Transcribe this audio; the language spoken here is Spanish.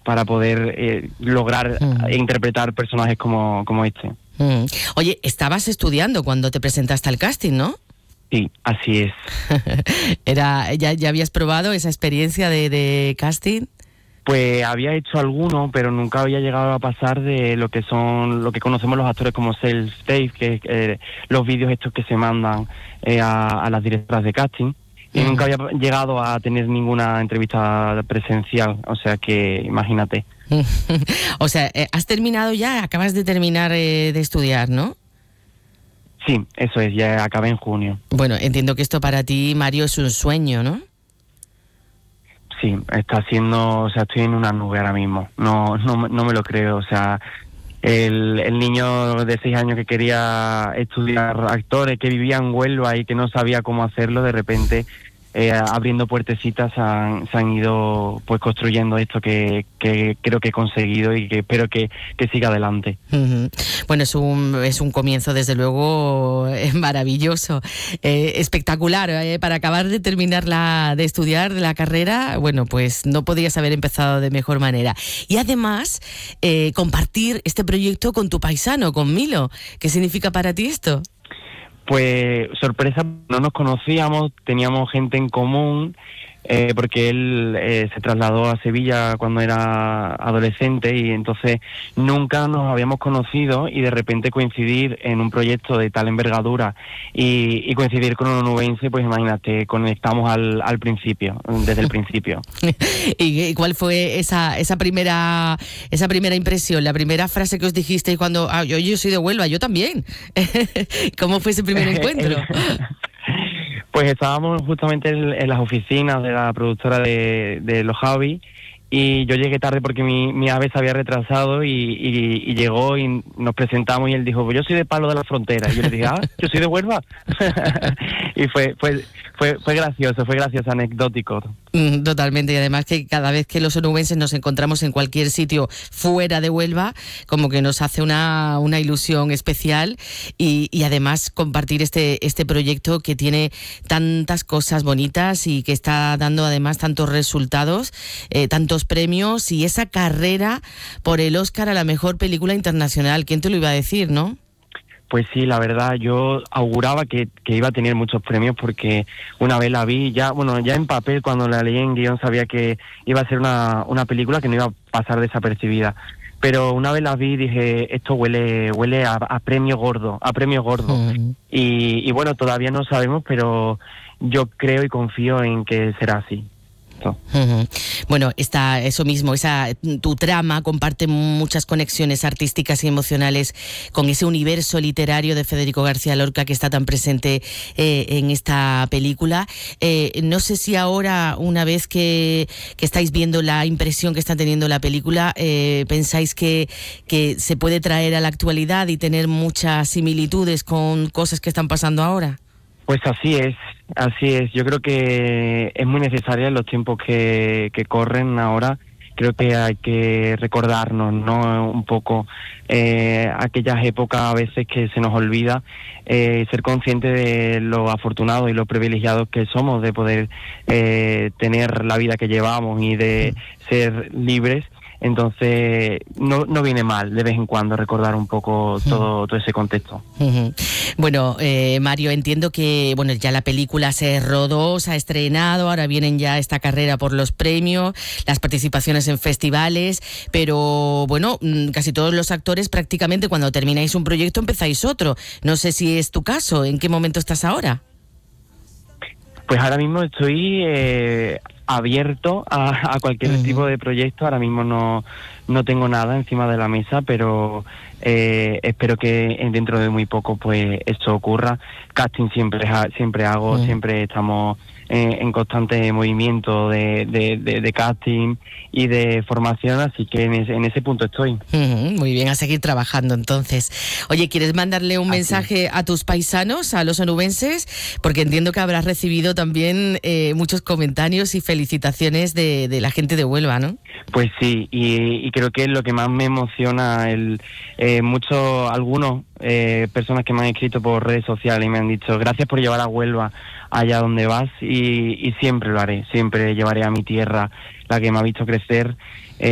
para poder lograr interpretar personajes como este. Oye, estabas estudiando cuando te presentaste al casting, ¿no? Sí, así es. ¿Ya habías probado esa experiencia de casting? Pues había hecho alguno, pero nunca había llegado a pasar de lo que conocemos los actores como self-tape, que es los vídeos estos que se mandan a las directoras de casting. Y nunca había llegado a tener ninguna entrevista presencial, o sea que imagínate. O sea, has terminado ya, acabas de terminar de estudiar, ¿no? Sí, eso es, ya acabé en junio. Bueno, entiendo que esto para ti, Mario, es un sueño, ¿no? Sí, estoy en una nube ahora mismo, no me lo creo, o sea, el niño de 6 años que quería estudiar actores, que vivía en Huelva y que no sabía cómo hacerlo, de repente abriendo puertecitas se han ido pues construyendo esto que creo que he conseguido y que espero que siga adelante. Bueno, es un comienzo desde luego maravilloso, espectacular, para acabar de terminar de estudiar la carrera. Bueno, pues no podías haber empezado de mejor manera. Y además compartir este proyecto con tu paisano, con Milo. ¿Qué significa para ti esto? Pues sorpresa, no nos conocíamos, teníamos gente en común, porque él se trasladó a Sevilla cuando era adolescente y entonces nunca nos habíamos conocido, y de repente coincidir en un proyecto de tal envergadura y coincidir con un onubense, pues imagínate, conectamos al principio, desde el principio. ¿Y cuál fue esa primera impresión, la primera frase que os dijisteis cuando yo soy de Huelva, yo también? ¿Cómo fue ese primer encuentro? Pues estábamos justamente en las oficinas de la productora de Los Javi, y yo llegué tarde porque mi ave se había retrasado y llegó y nos presentamos y él dijo, pues yo soy de Palo de la Frontera. Y yo le dije, yo soy de Huelva. Y fue gracioso, anecdótico. Totalmente, y además que cada vez que los onubenses nos encontramos en cualquier sitio fuera de Huelva, como que nos hace una ilusión especial, y además compartir este proyecto que tiene tantas cosas bonitas y que está dando además tantos resultados, tantos premios, y esa carrera por el Oscar a la mejor película internacional. ¿Quién te lo iba a decir, no? Pues sí, la verdad, yo auguraba que iba a tener muchos premios, porque una vez la vi, ya en papel, cuando la leí en guión, sabía que iba a ser una película que no iba a pasar desapercibida. Pero una vez la vi dije, esto huele a premio gordo, Y bueno, todavía no sabemos, pero yo creo y confío en que será así. Bueno, eso mismo, tu trama comparte muchas conexiones artísticas y emocionales con ese universo literario de Federico García Lorca que está tan presente en esta película. No sé si ahora, una vez que estáis viendo la impresión que está teniendo la película, pensáis que se puede traer a la actualidad y tener muchas similitudes con cosas que están pasando ahora. Pues así es. Yo creo que es muy necesaria en los tiempos que corren ahora. Creo que hay que recordarnos, ¿no? Un poco aquellas épocas a veces que se nos olvida, ser consciente de lo afortunados y lo privilegiados que somos de poder tener la vida que llevamos y de ser libres. Entonces no viene mal de vez en cuando recordar un poco todo ese contexto. Bueno, Mario, entiendo que ya la película se rodó, se ha estrenado, ahora vienen ya esta carrera por los premios, las participaciones en festivales, pero casi todos los actores prácticamente cuando termináis un proyecto empezáis otro. No sé si es tu caso, ¿en qué momento estás ahora? Pues ahora mismo estoy abierto a cualquier tipo de proyecto. Ahora mismo no tengo nada encima de la mesa, pero espero que dentro de muy poco pues esto ocurra. Casting siempre hago, siempre estamos en constante movimiento de casting y de formación, así que en ese punto estoy. Muy bien, a seguir trabajando entonces. Oye, ¿quieres mandarle un mensaje a tus paisanos, a los onubenses? Porque entiendo que habrás recibido también muchos comentarios y felicitaciones de la gente de Huelva, ¿no? Pues sí, y creo que es lo que más me emociona, algunos personas que me han escrito por redes sociales y me han dicho gracias por llevar a Huelva allá donde vas, y siempre lo haré, siempre llevaré a mi tierra, la que me ha visto crecer,